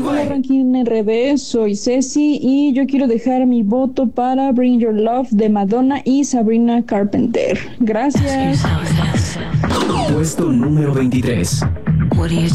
Hola, Ranking RD, soy Ceci y yo quiero dejar mi voto para Bring Your Love de Madonna y Sabrina Carpenter. Gracias. Puesto número 23. What do you